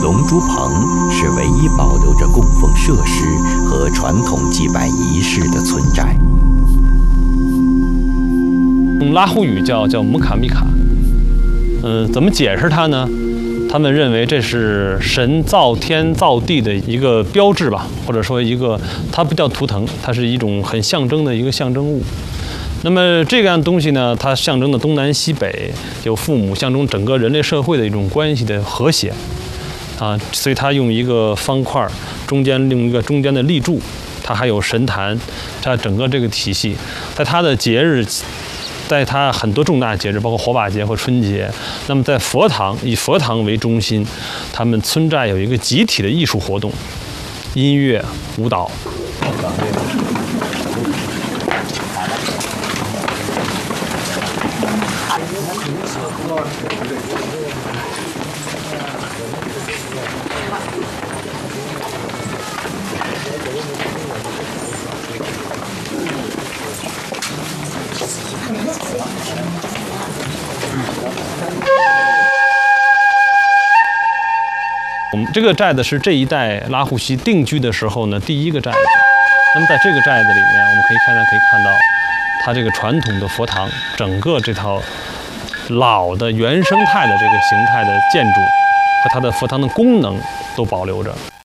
龙珠棚是唯一保留着供奉设施和传统祭拜仪式的村寨。 拉祜语叫姆卡米卡，怎么解释它呢？他们认为这是神造天造地的一个标志吧，或者说它不叫图腾，它是一种很象征的一个象征物。那么这样东西呢，它象征的东南西北有父母，象征整个人类社会的一种关系的和谐啊，所以它用一个方块，中间用一个中间的立柱，它还有神坛，它整个这个体系，在它的节日。在它很多重大节日，包括火把节或春节，那么在佛堂以佛堂为中心，他们村寨有一个集体的艺术活动，音乐、舞蹈。我们这个寨子是这一代拉祜西定居的时候呢第一个寨子。那么在这个寨子里面，我们可以看到，它这个传统的佛堂，整个这套老的原生态的这个形态的建筑和它的佛堂的功能都保留着。